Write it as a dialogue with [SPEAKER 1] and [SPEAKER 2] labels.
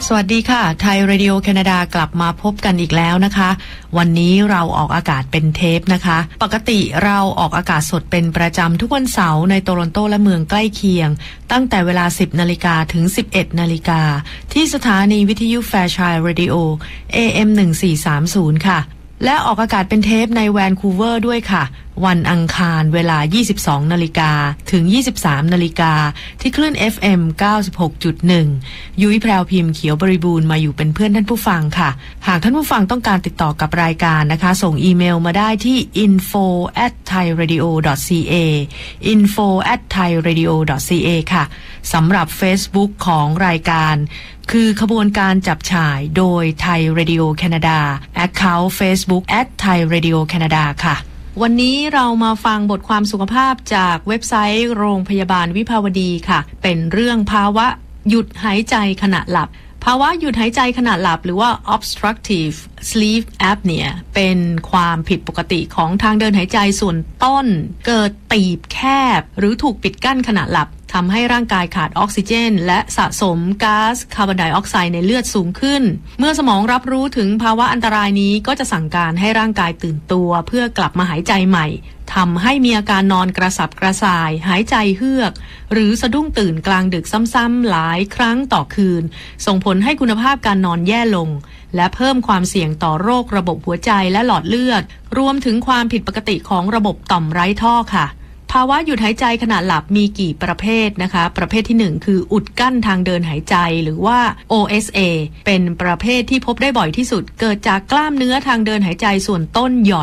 [SPEAKER 1] สวัสดีค่ะไทยเรดิโอแคนาดากลับมาพบกันอีกแล้วนะคะวันนี้เราออกอากาศเป็นเทปนะคะปกติเราออกอากาศสดเป็นประจำทุกวันเสาร์ในโตรอนโตและเมืองใกล้เคียงตั้งแต่เวลา 10 นาฬิกาถึง 11 นาฬิกาที่สถานีวิทยุแฟร์ชัยเรดิโอ AM 1430ค่ะและออกอากาศเป็นเทปในแวนคูเวอร์ด้วยค่ะวันอังคารเวลา 22 นาฬิกาถึง 23 นาฬิกาที่คลื่น FM 96.1 ยุ้ยแพรวพิมพ์เขียวบริบูรณ์มาอยู่เป็นเพื่อนท่านผู้ฟังค่ะหากท่านผู้ฟังต้องการติดต่อกับรายการนะคะส่งอีเมลมาได้ที่ info@thairadio.ca info@thairadio.ca ค่ะสำหรับ Facebook ของรายการคือขบวนการจับฉ่ายโดยไทยเรดิโอแคนาดา Account Facebook @thairadio.canada ค่ะวันนี้เรามาฟังบทความสุขภาพจากเว็บไซต์โรงพยาบาลวิภาวดีค่ะเป็นเรื่องภาวะหยุดหายใจขณะหลับภาวะหยุดหายใจขณะหลับหรือว่า obstructive sleep apnea เป็นความผิดปกติของทางเดินหายใจส่วนต้นเกิดตีบแคบหรือถูกปิดกั้นขณะหลับทำให้ร่างกายขาดออกซิเจนและสะสมก๊าซคาร์บอนไดออกไซด์ในเลือดสูงขึ้นเมื่อสมองรับรู้ถึงภาวะอันตรายนี้ก็จะสั่งการให้ร่างกายตื่นตัวเพื่อกลับมาหายใจใหม่ทำให้มีอาการนอนกระสับกระส่ายหายใจเฮือกหรือสะดุ้งตื่นกลางดึกซ้ำๆหลายครั้งต่อคืนส่งผลให้คุณภาพการนอนแย่ลงและเพิ่มความเสี่ยงต่อโรคระบบหัวใจและหลอดเลือดรวมถึงความผิดปกติของระบบต่อมไร้ท่อค่ะภาวะหยุดหายใจขณะหลับมีกี่ประเภทนะคะประเภทที่1คืออุดกั้นทางเดินหายใจหรือว่า OSA เป็นประเภทที่พบได้บ่อยที่สุดเกิดจากกล้ามเนื้อทางเดินหายใจส่วนต้นหย่อน